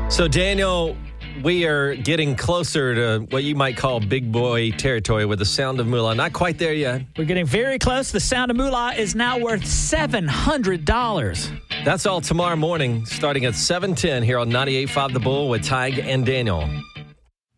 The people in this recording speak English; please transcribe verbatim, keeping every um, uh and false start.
So, Daniel, we are getting closer to what you might call big boy territory with the Sound of Moolah. Not quite there yet. We're getting very close. The Sound of Moolah is now worth seven hundred dollars. That's all tomorrow morning, starting at seven ten here on ninety-eight point five The Bull with Tig and Daniel.